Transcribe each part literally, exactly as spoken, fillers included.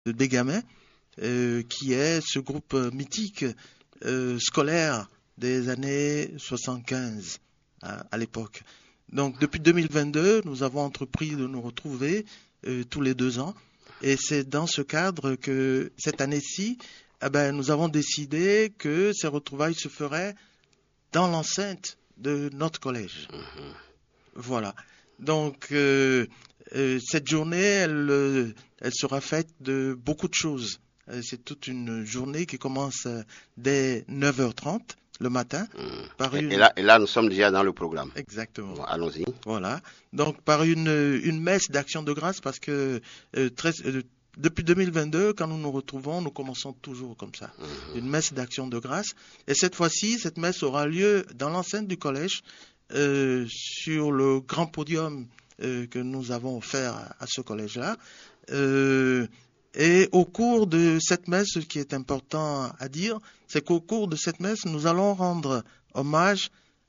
des gamins, euh, qui est ce groupe mythique euh, scolaire des années soixante-quinze à, à l'époque. Donc depuis deux mille vingt-deux, nous avons entrepris de nous retrouver euh, tous les deux ans. Et c'est dans ce cadre que cette année-ci, eh ben, nous avons décidé que ces retrouvailles se feraient dans l'enceinte de notre collège. Mhm. Voilà. Donc euh, euh, cette journée, elle, euh, elle sera faite de beaucoup de choses. Euh, C'est toute une journée qui commence euh, dès neuf heures trente le matin Mhm. par Et, et une... là, et là, nous sommes déjà dans le programme. Exactement. Bon, allons-y. Voilà. Donc par une, une messe d'action de grâce parce que euh, très, euh, depuis deux mille vingt-deux, quand nous nous retrouvons, nous commençons toujours comme ça. Mhm. Une messe d'action de grâce. Et cette fois-ci, cette messe aura lieu dans l'enceinte du collège, euh, sur le grand podium euh, que nous avons offert à, à ce collège-là. Euh, et au cours de cette messe, ce qui est important à dire, c'est qu'au cours de cette messe, nous allons rendre hommage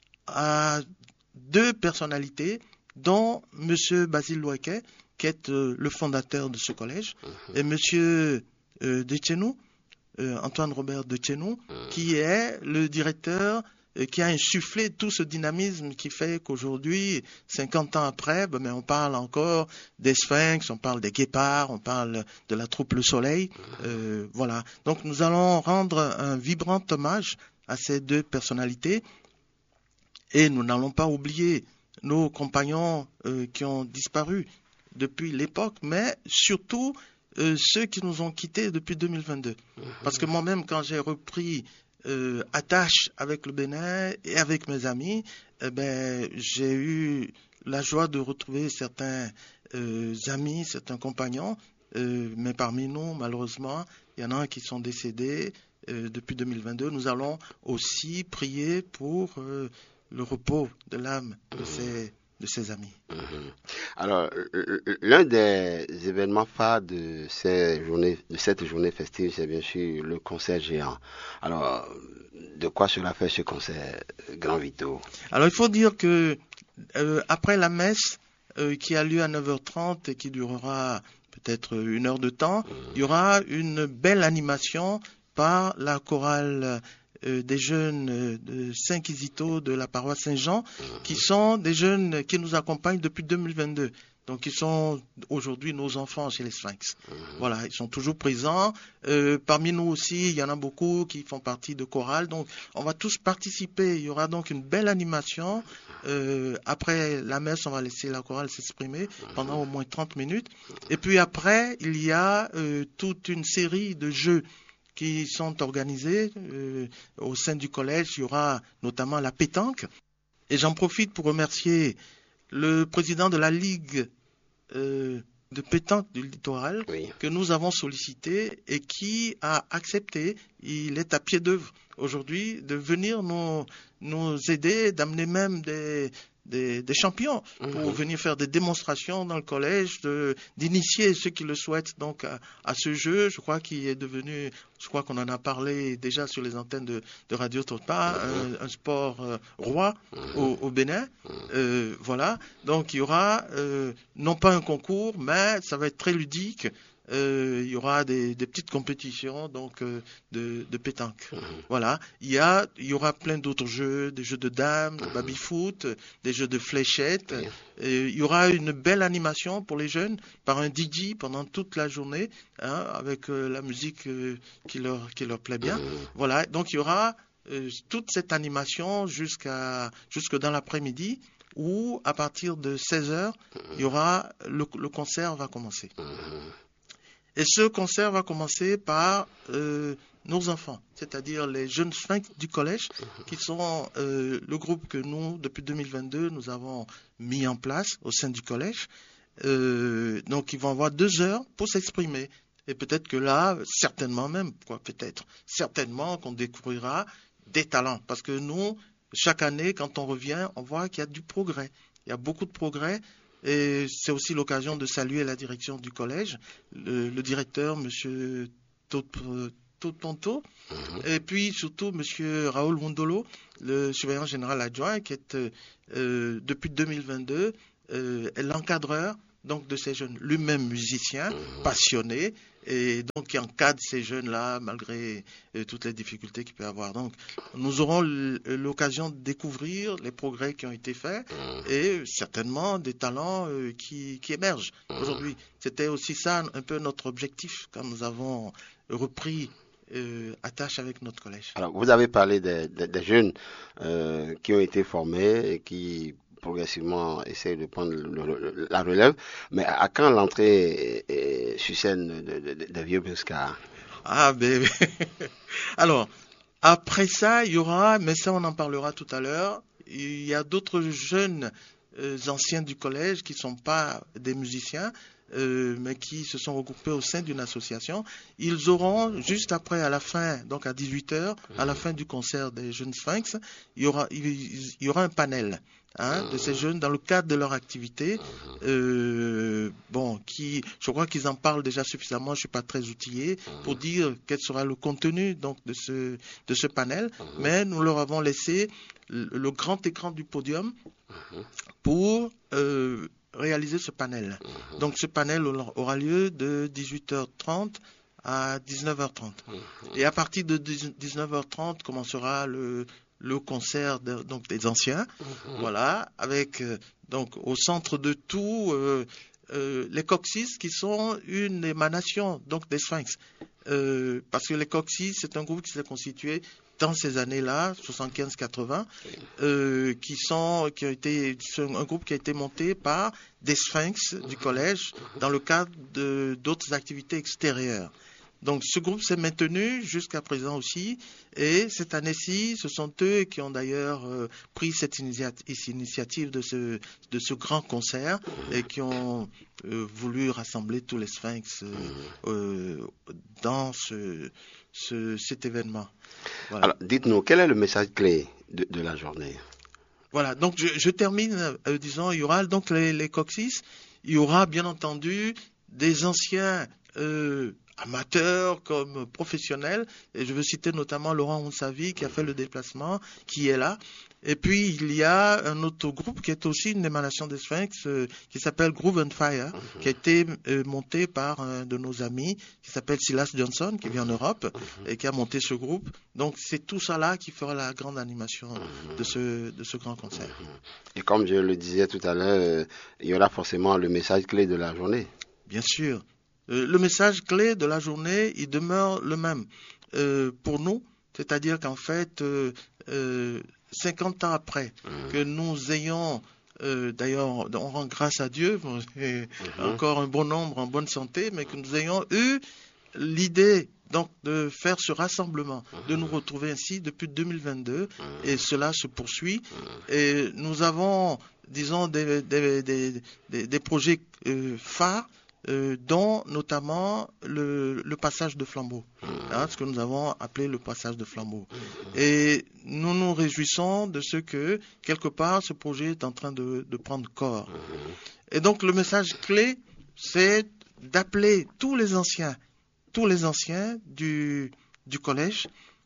à deux personnalités, dont M. Basile Louaké, qui est euh, le fondateur de ce collège, Mhm. et M. Euh, Dechenou, euh, Antoine Robert Dechenou, Mhm. qui est le directeur euh, qui a insufflé tout ce dynamisme qui fait qu'aujourd'hui, cinquante ans après, ben, mais on parle encore des sphinx, on parle des guépards, on parle de la troupe Le Soleil. Euh, voilà. Donc nous allons rendre un vibrant hommage à ces deux personnalités. Et nous n'allons pas oublier nos compagnons euh, qui ont disparu depuis l'époque, mais surtout euh, ceux qui nous ont quittés depuis deux mille vingt-deux. Parce que moi-même, quand j'ai repris euh, attache avec le Bénin et avec mes amis, eh ben, j'ai eu la joie de retrouver certains euh, amis, certains compagnons, euh, mais parmi nous, malheureusement, il y en a qui sont décédés euh, depuis deux mille vingt-deux. Nous allons aussi prier pour euh, le repos de l'âme de ses, de ses amis. Mhm. Alors, l- l- l'un des événements phares de ces journées, de cette journée festive, c'est bien sûr le concert géant. Alors, de quoi cela fait ce concert, Grand Vito? Alors il faut dire que euh, après la messe euh, qui a lieu à neuf heures trente et qui durera peut-être une heure de temps, il y aura une belle animation par la chorale euh, des jeunes euh, de Saint-Quisito de la paroisse Saint-Jean, qui sont des jeunes qui nous accompagnent depuis deux mille vingt-deux. Donc ils sont aujourd'hui nos enfants chez les Sphinx. Voilà, ils sont toujours présents. Euh, parmi nous aussi, il y en a beaucoup qui font partie de chorale. Donc on va tous participer. Il y aura donc une belle animation. Euh, après la messe, on va laisser la chorale s'exprimer pendant au moins trente minutes. Et puis après, il y a euh, toute une série de jeux qui sont organisés euh, au sein du collège. Il y aura notamment la pétanque. Et j'en profite pour remercier le président de la Ligue euh, de pétanque du littoral Oui. que nous avons sollicité et qui a accepté, il est à pied d'œuvre aujourd'hui, de venir nous, nous aider, d'amener même des, des, des champions pour Mhm. venir faire des démonstrations dans le collège, de, d'initier ceux qui le souhaitent donc à, à ce jeu. Je crois qu'il est devenu, je crois qu'on en a parlé déjà sur les antennes de, de Radio Tota, un, un sport euh, roi au, au Bénin. Euh, voilà, donc il y aura euh, non pas un concours, mais ça va être très ludique. Euh, il y aura des, des petites compétitions donc euh, de, de pétanque. Voilà, il y a, il y aura plein d'autres jeux, des jeux de dames, de baby-foot, des jeux de fléchettes. Oui. Et il y aura une belle animation pour les jeunes par un D J pendant toute la journée, hein, avec euh, la musique euh, qui leur qui leur plaît bien. Mhm. Voilà, donc il y aura euh, toute cette animation jusqu'à jusque dans l'après-midi où à partir de seize heures, il y aura le, le concert va commencer. Mhm. Et ce concert va commencer par euh, nos enfants, c'est-à-dire les jeunes sphinx du collège, qui sont euh, le groupe que nous, depuis deux mille vingt-deux, nous avons mis en place au sein du collège. Euh, donc ils vont avoir deux heures pour s'exprimer. Et peut-être que là, certainement même, quoi, peut-être, certainement qu'on découvrira des talents. Parce que nous, chaque année, quand on revient, on voit qu'il y a du progrès. Il y a beaucoup de progrès. Et c'est aussi l'occasion de saluer la direction du collège, le, le directeur, M. Totonto, et puis surtout M. Raoul Mundolo, le surveillant général adjoint, qui est euh, depuis deux mille vingt-deux euh, est l'encadreur donc de ces jeunes, lui-même musicien, passionné, et donc qui encadre ces jeunes-là malgré euh, toutes les difficultés qu'il peut y avoir. Donc nous aurons l'occasion de découvrir les progrès qui ont été faits et certainement des talents euh, qui, qui émergent aujourd'hui. C'était aussi ça un peu notre objectif quand nous avons repris euh, attache avec notre collège. Alors, vous avez parlé des, des, des jeunes euh, qui ont été formés et qui progressivement essayent de prendre le, le, la relève, mais à quand l'entrée euh, sur scène de, de, de, de vieux muscats? Ah, ben, alors, après ça, il y aura, mais ça on en parlera tout à l'heure, il y a d'autres jeunes euh, anciens du collège qui ne sont pas des musiciens, euh, mais qui se sont regroupés au sein d'une association. Ils auront, juste après, à la fin, donc à dix-huit heures, à la fin du concert des jeunes Sphinx, il y aura, il, il y aura un panel. Hein, de ces jeunes dans le cadre de leur activité, euh, bon, qui, je crois qu'ils en parlent déjà suffisamment. Je suis pas très outillé pour dire quel sera le contenu donc de ce de ce panel, mais nous leur avons laissé le, le grand écran du podium pour euh, réaliser ce panel. Donc ce panel aura lieu de dix-huit heures trente à dix-neuf heures trente. Et à partir de dix-neuf heures trente commencera le le concert de, donc des anciens, mmh. voilà, avec euh, donc au centre de tout euh, euh, les Coccyx qui sont une émanation donc des Sphinx, euh, parce que les Coccyx c'est un groupe qui s'est constitué dans ces années-là, soixante-quinze quatre-vingts, euh, qui sont qui ont été un groupe qui a été monté par des Sphinx du collège dans le cadre de d'autres activités extérieures. Donc ce groupe s'est maintenu jusqu'à présent aussi, et cette année-ci, ce sont eux qui ont d'ailleurs euh, pris cette initiative, initiative de ce de ce grand concert et qui ont euh, voulu rassembler tous les Sphinx euh, euh, dans ce, ce cet événement. Voilà. Alors dites-nous, quel est le message clé de, de la journée? Voilà, donc je, je termine euh, disant, il y aura donc les, les Coccyx, il y aura bien entendu des anciens euh, amateurs comme professionnels, et je veux citer notamment Laurent Moussavi qui a fait le déplacement, qui est là. Et puis il y a un autre groupe qui est aussi une émanation des Sphinx, euh, qui s'appelle Groove and Fire, mm-hmm. qui a été euh, monté par un de nos amis qui s'appelle Silas Johnson, qui vient en Europe, mm-hmm. et qui a monté ce groupe. Donc c'est tout ça là qui fera la grande animation mm-hmm. de ce de ce grand concert. Mm-hmm. Et comme je le disais tout à l'heure, euh, il y aura forcément le message clé de la journée. Bien sûr. Euh, le message clé de la journée, il demeure le même euh, pour nous, c'est-à-dire qu'en fait, euh, euh, cinquante ans après mmh. que nous ayons, euh, d'ailleurs, on rend grâce à Dieu, et mmh. encore un bon nombre en bonne santé, mais que nous ayons eu l'idée donc de faire ce rassemblement, mmh. de nous retrouver ainsi depuis deux mille vingt-deux, mmh. et cela se poursuit. Mmh. Et nous avons, disons, des, des, des, des, des projets euh, phares, Euh, dont notamment le, le passage de flambeau, mmh. hein, ce que nous avons appelé le passage de flambeau. Mmh. Et nous nous réjouissons de ce que, quelque part, ce projet est en train de, de prendre corps. Mmh. Et donc le message clé, c'est d'appeler tous les anciens, tous les anciens du, du collège,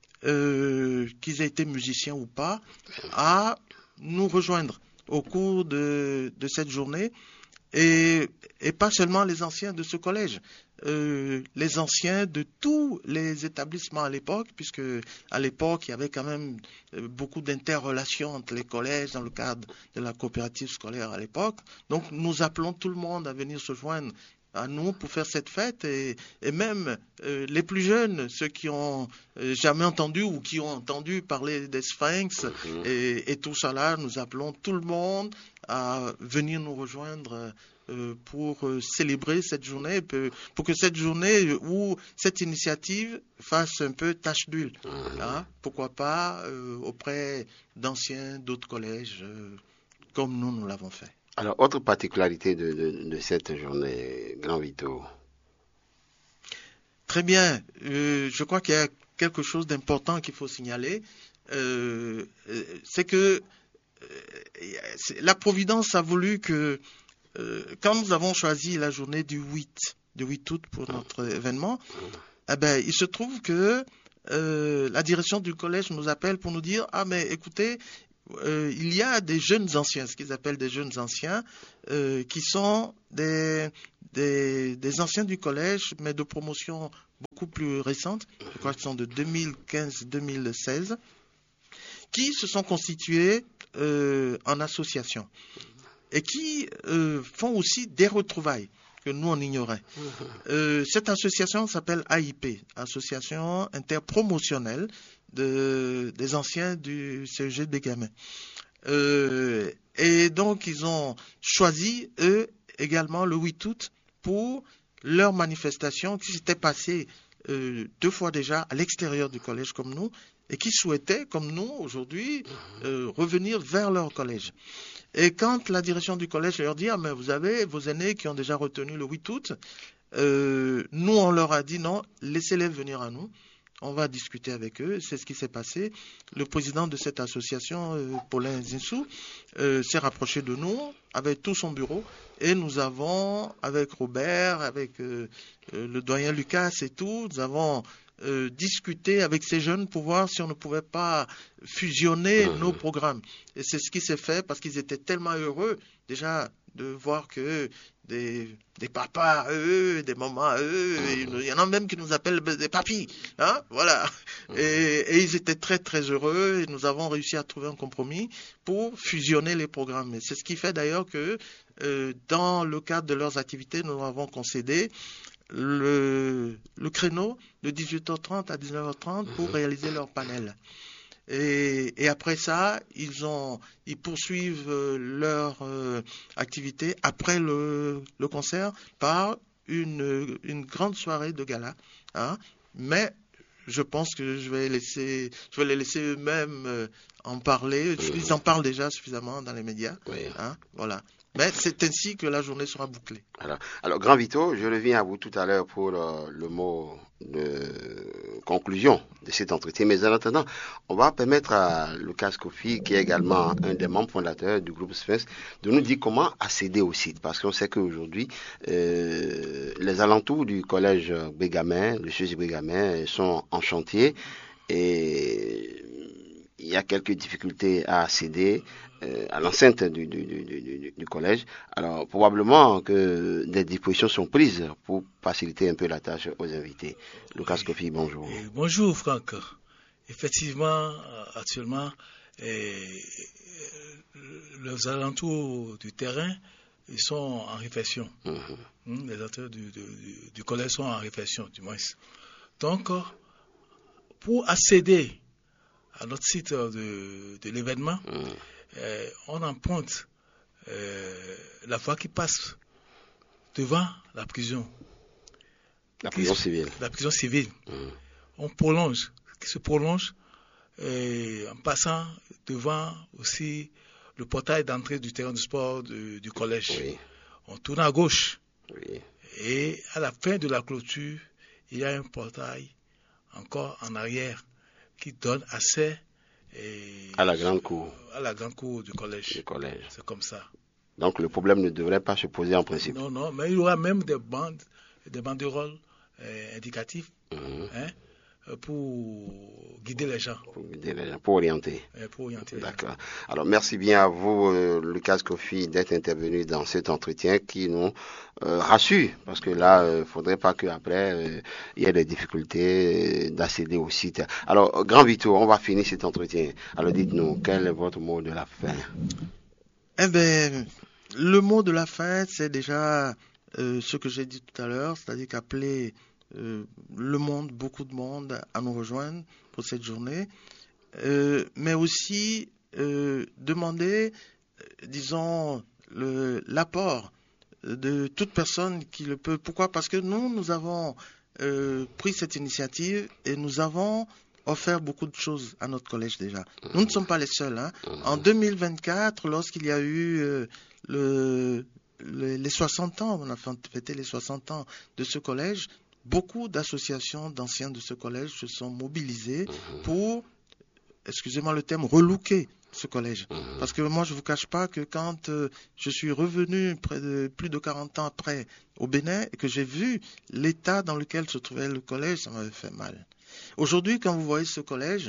euh, qu'ils aient été musiciens ou pas, à nous rejoindre au cours de, de cette journée. Et, et pas seulement les anciens de ce collège, euh, les anciens de tous les établissements à l'époque, puisque à l'époque il y avait quand même beaucoup d'interrelations entre les collèges dans le cadre de la coopérative scolaire à l'époque. Donc nous appelons tout le monde à venir se joindre à nous pour faire cette fête, et, et même euh, les plus jeunes, ceux qui ont euh, jamais entendu ou qui ont entendu parler des Sphinx, mmh. et, et tout ça là, nous appelons tout le monde à venir nous rejoindre euh, pour euh, célébrer cette journée, pour que cette journée ou cette initiative fasse un peu tache d'huile, mmh. hein, pourquoi pas euh, auprès d'anciens d'autres collèges, euh, comme nous, nous l'avons fait. Alors, autre particularité de, de, de cette journée, Grand Vito? Très bien. Euh, je crois qu'il y a quelque chose d'important qu'il faut signaler. Euh, c'est que euh, la Providence a voulu que, euh, quand nous avons choisi la journée du huit, du huit août pour notre événement, eh ben, il se trouve que euh, la direction du collège nous appelle pour nous dire « Ah, mais écoutez, euh, il y a des jeunes anciens, ce qu'ils appellent des jeunes anciens, euh, qui sont des, des, des anciens du collège, mais de promotion beaucoup plus récente. Je crois qu'ils sont de deux mille quinze deux mille seize, qui se sont constitués euh, en association et qui euh, font aussi des retrouvailles que nous on ignorait. Euh, cette association s'appelle A I P, Association interpromotionnelle de, des anciens du C E G de Bégamin. Euh, et donc ils ont choisi eux également le huit août pour leur manifestation qui s'était passée euh, deux fois déjà à l'extérieur du collège comme nous et qui souhaitaient, comme nous aujourd'hui, euh, revenir vers leur collège. Et quand la direction du collège leur dit, ah, mais vous avez vos aînés qui ont déjà retenu le huit août, euh, nous on leur a dit non, laissez-les venir à nous, on va discuter avec eux. C'est ce qui s'est passé. Le président de cette association, euh, Paulin Zinsou, euh, s'est rapproché de nous avec tout son bureau et nous avons, avec Robert, avec euh, euh, le doyen Lucas et tout, nous avons Euh, discuter avec ces jeunes pour voir si on ne pouvait pas fusionner mmh. nos programmes. Et c'est ce qui s'est fait parce qu'ils étaient tellement heureux déjà de voir que des, des papas à eux, des mamans à eux, mmh. il y en a même qui nous appellent des papis, hein, voilà. Mmh. Et, et ils étaient très très heureux et nous avons réussi à trouver un compromis pour fusionner les programmes. Et c'est ce qui fait d'ailleurs que euh, dans le cadre de leurs activités, nous avons concédé Le, le créneau de dix-huit heures trente à dix-neuf heures trente pour réaliser leur panel. Et, et après ça, ils, ont, ils poursuivent leur euh, activité après le, le concert par une, une grande soirée de gala. Hein. Mais je pense que je vais, laisser, je vais les laisser eux-mêmes euh, en parler. Ils en parlent déjà suffisamment dans les médias. Oui. Hein. Voilà. Mais c'est ainsi que la journée sera bouclée. Alors, alors Grand Vito, je reviens à vous tout à l'heure pour le, le mot de conclusion de cet entretien. Mais en attendant, on va permettre à Lucas Kofi, qui est également un des membres fondateurs du groupe S F E S, de nous dire comment accéder au site. Parce qu'on sait qu'aujourd'hui, euh, les alentours du collège Bégamin, le C E G Bégamin, sont en chantier et il y a quelques difficultés à accéder euh, à l'enceinte du, du, du, du, du collège. Alors, probablement que des dispositions sont prises pour faciliter un peu la tâche aux invités. Lucas Kofi, bonjour. Et bonjour, Franck. Effectivement, actuellement, et, les alentours du terrain ils sont en réflexion. Mm-hmm. Les acteurs du, du, du collège sont en réflexion, du moins. Donc, pour accéder à notre site de, de l'événement, mmh. euh, on emprunte euh, la voie qui passe devant la prison. La prison qui, civile. La prison civile. Mmh. On prolonge, qui se prolonge euh, en passant devant aussi le portail d'entrée du terrain de sport de, du collège. Oui. On tourne à gauche. Oui. Et à la fin de la clôture, il y a un portail encore en arrière qui donne accès et à la grande cour. À la grande cour du collège. Du collège. C'est comme ça. Donc le problème ne devrait pas se poser en principe. Non, non, mais il y aura même des bandes, des banderoles euh, indicatives mm-hmm. hein, pour guider les gens. Pour guider les gens, pour orienter. Et pour orienter. D'accord. Alors merci bien à vous, euh, Lucas Kofi, d'être intervenu dans cet entretien qui nous euh, rassure, parce que là, il euh, ne faudrait pas qu'après, euh, il y ait des difficultés d'accéder au site. Alors, Grand Vito, on va finir cet entretien. Alors dites-nous, quel est votre mot de la fin? Eh bien, le mot de la fin, c'est déjà euh, ce que j'ai dit tout à l'heure, c'est-à-dire qu'appeler Euh, le monde, beaucoup de monde à nous rejoindre pour cette journée, euh, mais aussi euh, demander, euh, disons, le, l'apport de toute personne qui le peut. Pourquoi? Parce que nous, nous avons euh, pris cette initiative et nous avons offert beaucoup de choses à notre collège déjà. Nous ne sommes pas les seuls. Hein. En deux mille vingt-quatre, lorsqu'il y a eu euh, le, le, les soixante ans, on a fêté les soixante ans de ce collège, beaucoup d'associations d'anciens de ce collège se sont mobilisées pour, excusez-moi le terme, relooker ce collège. Parce que moi, je ne vous cache pas que quand euh, je suis revenu près de, plus de quarante ans après au Bénin et que j'ai vu l'état dans lequel se trouvait le collège, ça m'avait fait mal. Aujourd'hui, quand vous voyez ce collège,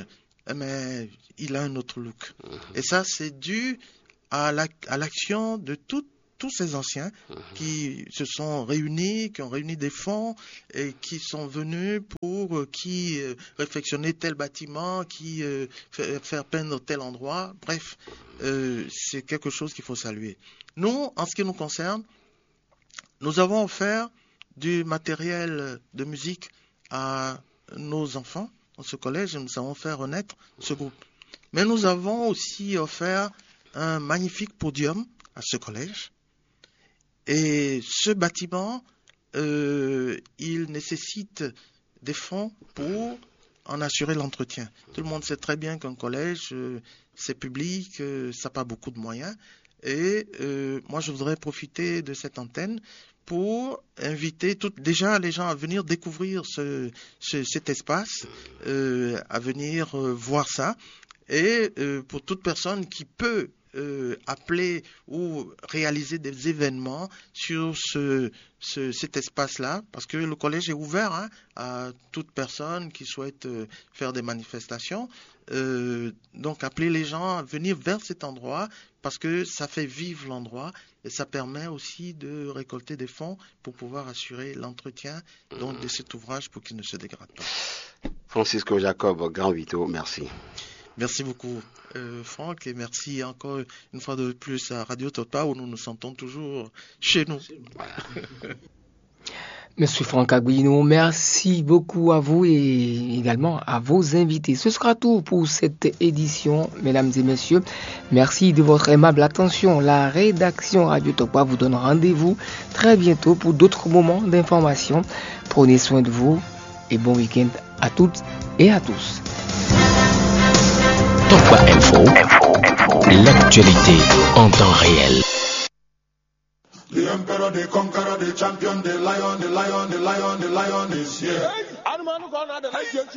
mais il a un autre look. Et ça, c'est dû à, la, à l'action de tout, tous ces anciens qui se sont réunis, qui ont réuni des fonds et qui sont venus pour euh, qui euh, réfectionner tel bâtiment, qui euh, faire, faire peindre tel endroit. Bref, euh, c'est quelque chose qu'il faut saluer. Nous, en ce qui nous concerne, nous avons offert du matériel de musique à nos enfants dans ce collège et nous avons fait renaître ce groupe. Mais nous avons aussi offert un magnifique podium à ce collège. Et ce bâtiment, euh, il nécessite des fonds pour en assurer l'entretien. Tout le monde sait très bien qu'un collège, euh, c'est public, euh, ça n'a pas beaucoup de moyens. Et euh, moi, je voudrais profiter de cette antenne pour inviter tout, déjà les gens à venir découvrir ce, ce, cet espace, euh, à venir euh, voir ça. Et euh, pour toute personne qui peut euh, appeler ou réaliser des événements sur ce, ce, cet espace-là, parce que le collège est ouvert hein, à toute personne qui souhaite euh, faire des manifestations. Euh, donc appeler les gens à venir vers cet endroit parce que ça fait vivre l'endroit et ça permet aussi de récolter des fonds pour pouvoir assurer l'entretien donc, de cet ouvrage pour qu'il ne se dégrade pas. Francisco Jacob, Grand Vito, merci. Merci beaucoup euh, Franck et merci encore une fois de plus à Radio Topa où nous nous sentons toujours chez nous. Voilà. Monsieur Franck Aguino, merci beaucoup à vous et également à vos invités. Ce sera tout pour cette édition, mesdames et messieurs. Merci de votre aimable attention. La rédaction Radio Topa vous donne rendez-vous très bientôt pour d'autres moments d'information. Prenez soin de vous et bon week-end à toutes et à tous. Topa Info, l'actualité en temps réel. The emperor, the conqueror, the champion, the lion, the lion, the lion, the lion is here.